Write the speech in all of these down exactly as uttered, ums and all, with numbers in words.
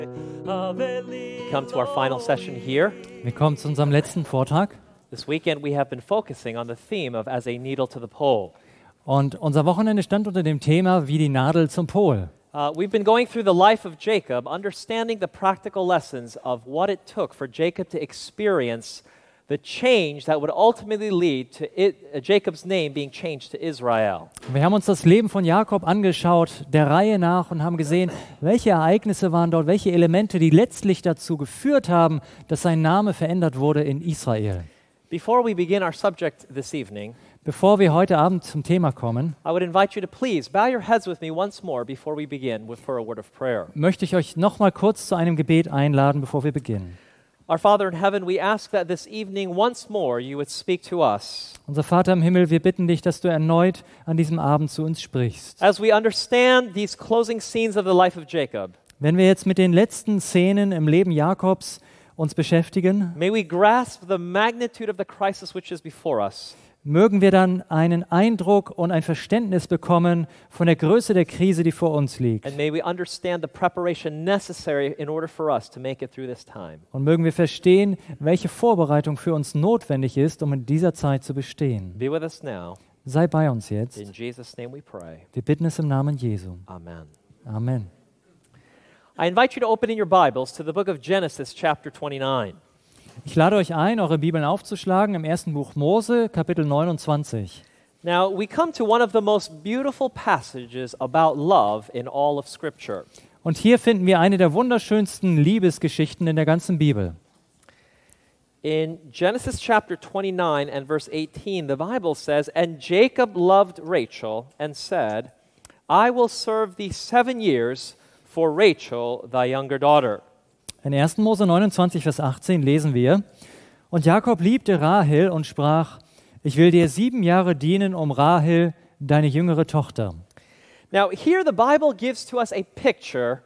Come to our final session here. Wir kommen zu unserem letzten Vortrag. This weekend we have been focusing on the theme of as a needle to the pole. Und unser Wochenende stand unter dem Thema wie die Nadel zum Pol. Uh, we've been going through the life of Jacob, understanding the practical lessons of what it took for Jacob to experience the change that would ultimately lead to it, uh, Jacob's name being changed to Israel. Wir haben uns das Leben von Jakob angeschaut, der Reihe nach, und haben gesehen, welche Ereignisse waren dort, welche Elemente, die letztlich dazu geführt haben, dass sein Name verändert wurde in Israel. Before we begin our subject this evening, Bevor wir heute Abend zum Thema kommen, I would invite you to please bow your heads with me once more before we begin with for a word of prayer. möchte ich euch noch mal kurz zu einem Gebet einladen, bevor wir beginnen. Our Father in heaven, we ask that this evening once more you would speak to us. Unser Vater im Himmel, wir bitten dich, dass du erneut an diesem Abend zu uns sprichst. As we understand these closing scenes of the life of Jacob, Wenn wir jetzt mit den letzten Szenen im Leben Jakobs uns beschäftigen, may we grasp the magnitude of the crisis which is before us. mögen wir dann einen Eindruck und ein Verständnis bekommen von der Größe der Krise, die vor uns liegt. And may we understand the preparation necessary in order for us to make it through this time. Und mögen wir verstehen, welche Vorbereitung für uns notwendig ist, um in dieser Zeit zu bestehen. Be with us now. Sei bei uns jetzt. In Jesus' name we pray. Wir bitten es im Namen Jesu. Amen. Amen. I invite you to open in your Bibles to the book of Genesis, chapter twenty-nine. Ich lade euch ein, eure Bibeln aufzuschlagen im ersten Buch Mose, Kapitel neunundzwanzig. Now, we come to one of the most beautiful passages about love in all of Scripture. Und hier finden wir eine der wunderschönsten Liebesgeschichten in der ganzen Bibel. In Genesis chapter twenty-nine and verse eighteen, the Bible says, "And Jacob loved Rachel and said, I will serve thee seven years for Rachel, thy younger daughter." In ersten Mose neunundzwanzig, Vers achtzehn lesen wir, und Jakob liebte Rahel und sprach, ich will dir sieben Jahre dienen um Rahel, deine jüngere Tochter. Now, here the Bible gives to us a picture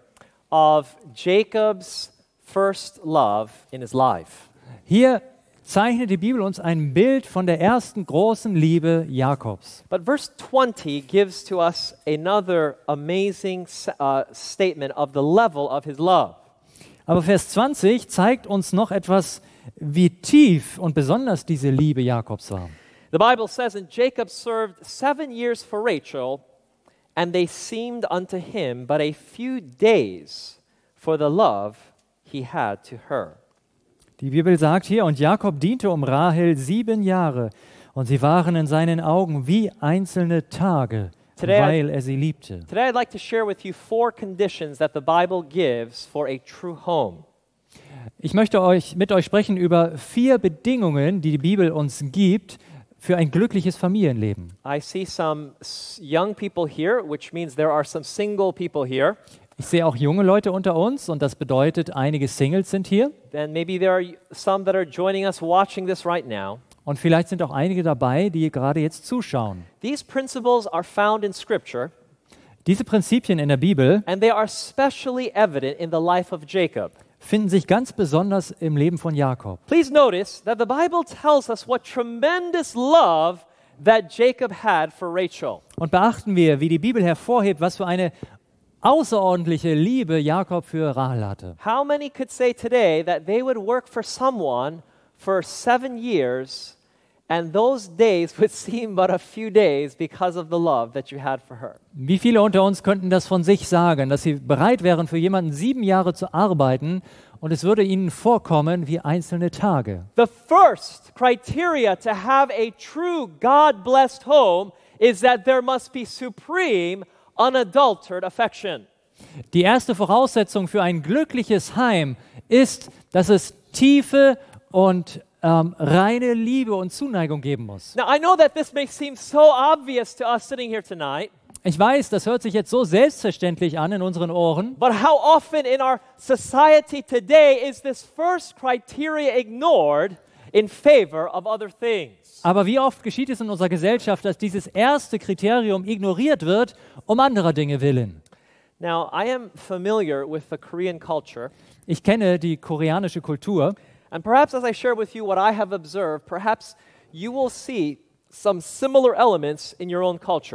of Jacob's first love in his life. Hier zeichnet die Bibel uns ein Bild von der ersten großen Liebe Jakobs. But verse twenty gives to us another amazing uh, statement of the level of his love. Aber Vers zwanzig zeigt uns noch etwas, wie tief und besonders diese Liebe Jakobs war. The Bible says, and Jacob served seven years for Rachel, and they seemed unto him but a few days for the love he had to her. Die Bibel sagt hier, und Jakob diente um Rahel sieben Jahre, und sie waren in seinen Augen wie einzelne Tage, Today, weil er sie liebte. Today I'd like to share with you four conditions that the Bible gives for a true home. Ich möchte euch, mit euch sprechen über vier Bedingungen, die die Bibel uns gibt für ein glückliches Familienleben. I see some s- young people here, which means there are some single people here. Ich sehe auch junge Leute unter uns und das bedeutet, einige Singles sind hier. Then maybe there are some that are joining us watching this right now. Und vielleicht sind auch einige dabei, die gerade jetzt zuschauen. These principles are found in Scripture, Diese Prinzipien in der Bibel and they are especially evident in the life of Jacob. finden sich ganz besonders im Leben von Jakob. Please notice that the Bible tells us what tremendous love that Jacob had for Rachel. Und beachten wir, wie die Bibel hervorhebt, was für eine außerordentliche Liebe Jakob für Rahel hatte. How many could say today that they would work for someone for seven years and those days would seem but a few days because of the love that you had for her? Wie viele unter uns könnten das von sich sagen, dass sie bereit wären, für jemanden sieben Jahre zu arbeiten und es würde ihnen vorkommen wie einzelne Tage? The first criteria to have a true God-blessed home is that there must be supreme, unadulterated affection. Die erste Voraussetzung für ein glückliches Heim ist, dass es tiefe und ähm, reine Liebe und Zuneigung geben muss. Now, I know that this may seem so obvious to us sitting here tonight, Ich weiß, das hört sich jetzt so selbstverständlich an in unseren Ohren, but how often in our society today is this first criteria ignored in favor of other things? aber wie oft geschieht es in unserer Gesellschaft, dass dieses erste Kriterium ignoriert wird, um anderer Dinge willen? Now, I am familiar with the Korean culture, Ich kenne die koreanische Kultur and perhaps as I share with you what I have observed, perhaps you will see some similar elements in your own culture.